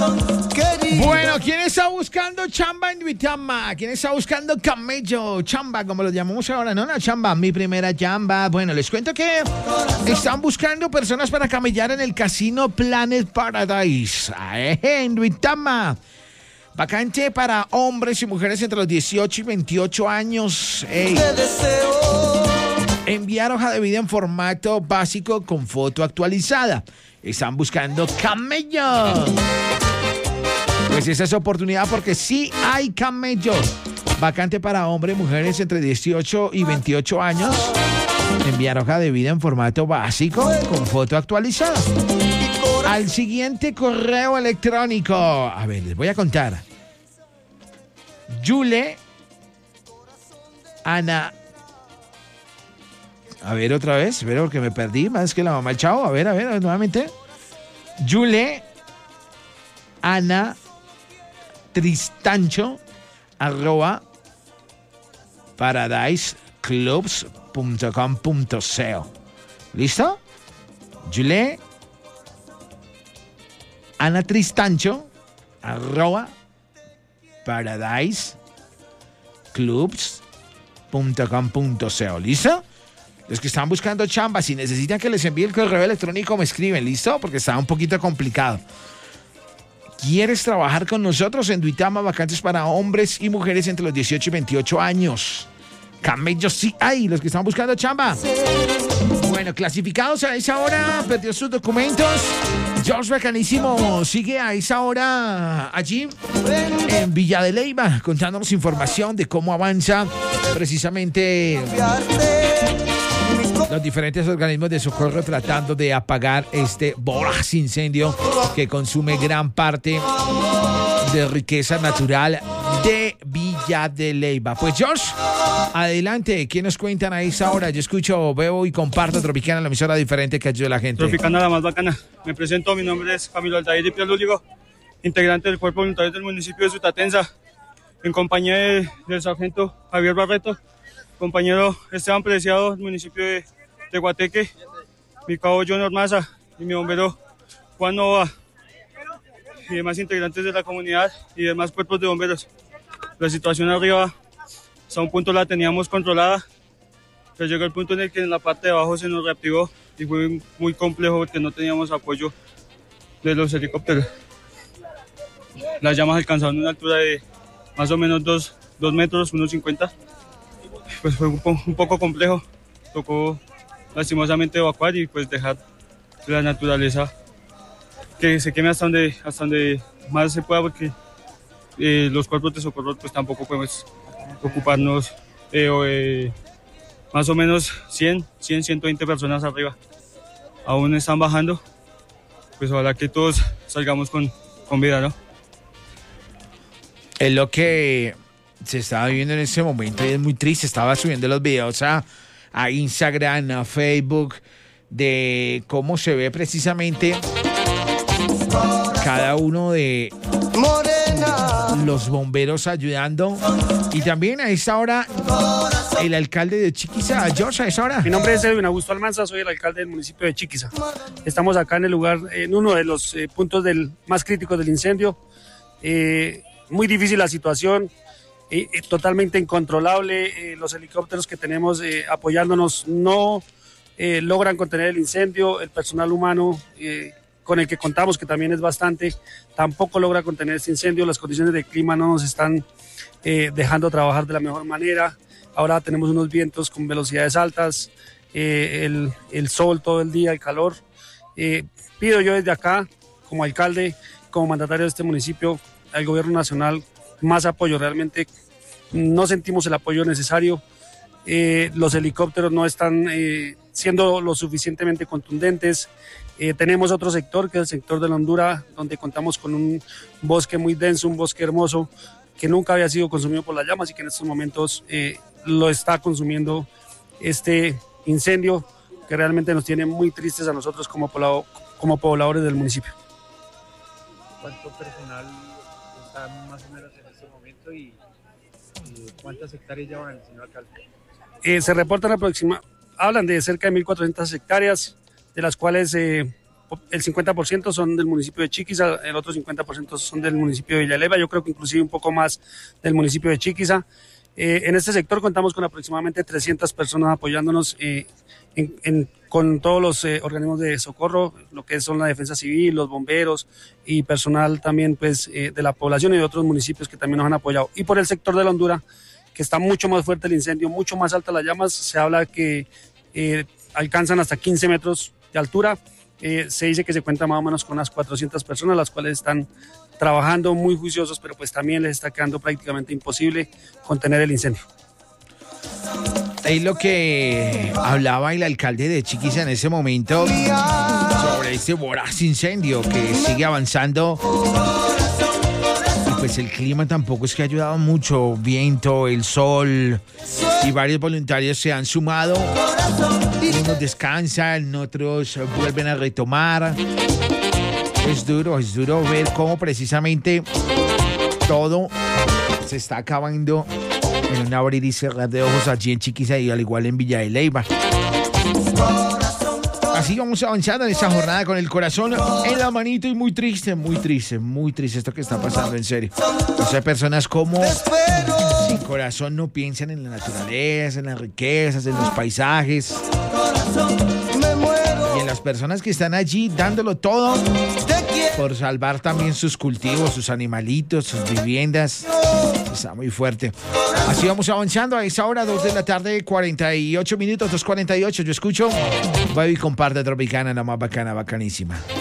Bueno, ¿quién está buscando chamba en Duitama? ¿Quién está buscando camello? Chamba, como lo llamamos ahora, ¿no? La chamba, mi primera chamba. Bueno, les cuento que están buscando personas para camellar en el casino Planet Paradise, en Duitama. Vacante para hombres y mujeres entre los 18 y 28 años. Enviar hoja de vida en formato básico con foto actualizada. Están buscando camellos. Pues esa es oportunidad porque sí hay camellos. Vacante para hombres y mujeres entre 18 y 28 años. Enviar hoja de vida en formato básico con foto actualizada. Al siguiente correo electrónico. A ver, les voy a contar. Yule Ana. A ver, otra vez. Espero porque me perdí más que la mamá del Chavo. A ver, nuevamente. Yule Ana Tristancho @paradiseclubs.com.co. ¿Listo? Yule Ana Tristancho @paradiseclubs.com.co. ¿Listo? Los que están buscando chamba, si necesitan que les envíe el correo electrónico, me escriben, ¿listo? Porque está un poquito complicado. ¿Quieres trabajar con nosotros en Duitama? Vacantes para hombres y mujeres entre los 18 y 28 años. Camellos sí hay, los que están buscando chamba. Bueno, clasificados a esa hora, perdió sus documentos. George Bacanísimo sigue a esa hora allí en Villa de Leyva, contándonos información de cómo avanza precisamente los diferentes organismos de socorro tratando de apagar este voraz incendio que consume gran parte de riqueza natural de Villa de Leyva. Pues George, adelante, ¿qué nos cuentan a esa hora? Yo escucho, veo y comparto Tropicana, la emisora diferente que ayuda a la gente. Tropicana, la más bacana. Me presento, mi nombre es Camilo Aldair y Pialúligo, integrante del Cuerpo Voluntario del municipio de Sutatenza, en compañía del sargento Javier Barreto, compañero Esteban Preciado del municipio de Guateque, mi cabo John Ormaza y mi bombero Juan Nova y demás integrantes de la comunidad y demás cuerpos de bomberos. La situación arriba hasta un punto la teníamos controlada, pero llegó el punto en el que en la parte de abajo se nos reactivó y fue muy complejo porque no teníamos apoyo de los helicópteros. Las llamas alcanzaron una altura de más o menos 2 metros, 1,50. Pues fue un poco complejo, tocó lastimosamente evacuar y pues dejar la naturaleza que se queme hasta donde más se pueda, porque los cuerpos de socorro pues tampoco podemos ocuparnos más o menos 120 personas arriba. Aún están bajando, pues ojalá que todos salgamos con vida, ¿no? Es lo que se estaba viviendo en ese momento y es muy triste. Estaba subiendo los videos a Instagram, a Facebook, de cómo se ve precisamente cada uno de los bomberos ayudando. Y también a esta hora el alcalde de Chiquiza. George, a esa hora. Mi nombre es Edwin Augusto Almanza, soy el alcalde del municipio de Chiquiza. Estamos acá en el lugar, en uno de los puntos más críticos del incendio. Muy difícil la situación, totalmente incontrolable. Los helicópteros que tenemos apoyándonos no logran contener el incendio. El personal humano con el que contamos, que también es bastante, tampoco logra contener este incendio. Las condiciones del clima no nos están dejando trabajar de la mejor manera. Ahora tenemos unos vientos con velocidades altas, el sol todo el día, el calor. Pido yo desde acá, como alcalde, como mandatario de este municipio, al gobierno nacional, más apoyo. Realmente no sentimos el apoyo necesario. Los helicópteros no están siendo lo suficientemente contundentes. Tenemos otro sector, que es el sector de la Hondura, donde contamos con un bosque muy denso, un bosque hermoso, que nunca había sido consumido por las llamas y que en estos momentos lo está consumiendo este incendio, que realmente nos tiene muy tristes a nosotros como pobladores del municipio. ¿Cuánto personal está más o menos en este momento y cuántas hectáreas llevan el señor alcalde? Se reportan hablan de cerca de 1.400 hectáreas, de las cuales el 50% son del municipio de Chiquiza, el otro 50% son del municipio de Villaleva, yo creo que inclusive un poco más del municipio de Chiquiza. En este sector contamos con aproximadamente 300 personas apoyándonos con todos los organismos de socorro, lo que son la defensa civil, los bomberos y personal también pues, de la población y de otros municipios que también nos han apoyado. Y por el sector de la Hondura, que está mucho más fuerte el incendio, mucho más altas las llamas, se habla que alcanzan hasta 15 metros de altura. Se dice que se cuenta más o menos con unas 400 personas, las cuales están trabajando muy juiciosos, pero pues también les está quedando prácticamente imposible contener el incendio. Es lo que hablaba el alcalde de Chiquiza en ese momento sobre este voraz incendio que sigue avanzando. Y pues el clima tampoco es que ha ayudado mucho, viento, el sol, y varios voluntarios se han sumado. Unos descansan, otros vuelven a retomar. Es duro ver cómo precisamente todo se está acabando en un abrir y cerrar de ojos allí en Chiquiza y al igual en Villa de Leyva. Así vamos avanzando en esta jornada con el corazón en la manito y muy triste esto que está pasando, en serio. O sea, personas como sin corazón no piensan en la naturaleza, en las riquezas, en los paisajes. Y en las personas que están allí dándolo todo por salvar también sus cultivos, sus animalitos, sus viviendas. Está muy fuerte. Así vamos avanzando a esa hora, 2 de la tarde, 48 minutos, 2:48. Yo escucho Baby Comparte Tropicana, la más bacana, bacanísima.